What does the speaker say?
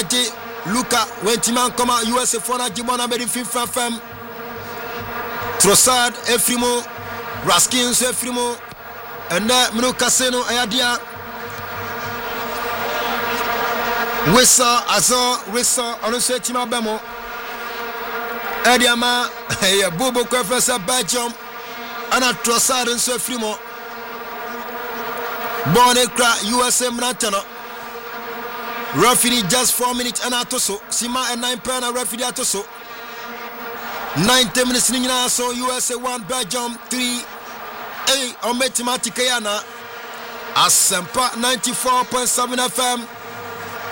Anaji Luka Wentiman Koma USA Fona Jibona Bedi FIFA FM Trossard Efrimo Raskins Efrimo and Mino Caseno Ayadia Wissa Azor Wissa Onuse Tima Bemo Ediama Bobo Professor Belgium Ana Trossard and Efrimo Bonekra USA Mnatano Referee just 4 minutes and atoso. Sima and 9 pen and referee atoso. 90 minutes nina so USA 1 Belgium 3 A on Metimatikayana Asempa 94.7 FM